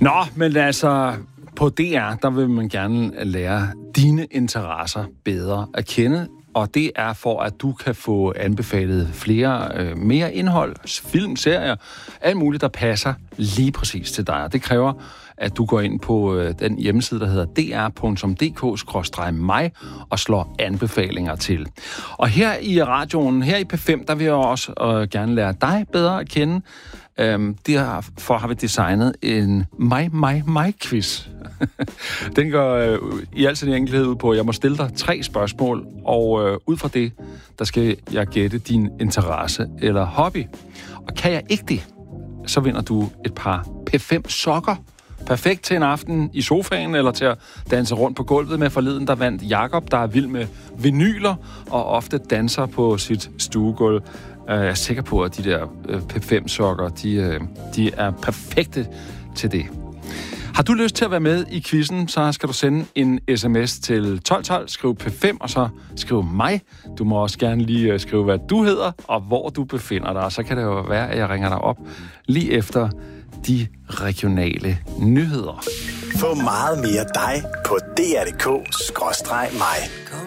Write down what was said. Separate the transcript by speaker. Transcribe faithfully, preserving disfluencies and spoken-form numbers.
Speaker 1: Nå, men altså, på D R, der vil man gerne lære dine interesser bedre at kende, og det er for, at du kan få anbefalet flere, øh, mere indhold, film, serier, alt muligt, der passer lige præcis til dig. Og det kræver, at du går ind på øh, den hjemmeside, der hedder d r punktum d k skråstreg mig og slår anbefalinger til. Og her i radioen, her i P fem, der vil jeg også øh, gerne lære dig bedre at kende. Øhm, derfor har vi designet en mig, mig, mig-quiz. Den går øh, i al sin enkelhed ud på, at jeg må stille dig tre spørgsmål, og øh, ud fra det, der skal jeg gætte din interesse eller hobby. Og kan jeg ikke det, så vinder du et par P fem sokker. Perfekt til en aften i sofaen, eller til at danse rundt på gulvet med. Forleden, der vandt Jakob, der er vild med vinyler, og ofte danser på sit stuegulv. Jeg er sikker på, at de der P fem sokker, de, de er perfekte til det. Har du lyst til at være med i quizzen, så skal du sende en sms til tolv tolv, skriv P fem, og så skriv mig. Du må også gerne lige skrive, hvad du hedder, og hvor du befinder dig. Så kan det jo være, at jeg ringer dig op lige efter de regionale nyheder.
Speaker 2: Få meget mere dig på d r punktum d k skråstreg mig.